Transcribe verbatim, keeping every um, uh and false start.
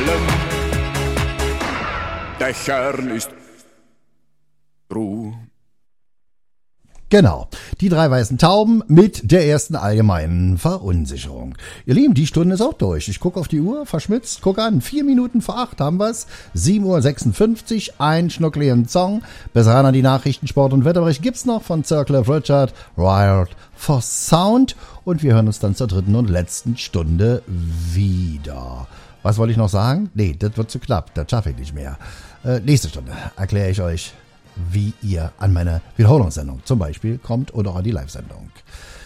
allen Dächern ist Ruhe. Genau, die drei weißen Tauben mit der ersten allgemeinen Verunsicherung. Ihr Lieben, die Stunde ist auch durch. Ich gucke auf die Uhr, verschmitzt, guck an, vier Minuten vor acht haben wir's. sieben Uhr sechsundfünfzig, ein schnuckligen Song. Bis ran die Nachrichten, Sport und Wetterbericht gibt's noch von Sir Cliff Richard, Wild for Sound. Und wir hören uns dann zur dritten und letzten Stunde wieder. Was wollte ich noch sagen? Nee, das wird zu knapp, das schaffe ich nicht mehr. Äh, nächste Stunde erkläre ich euch, wie ihr an meine Wiederholungssendung zum Beispiel kommt oder auch an die Live-Sendung.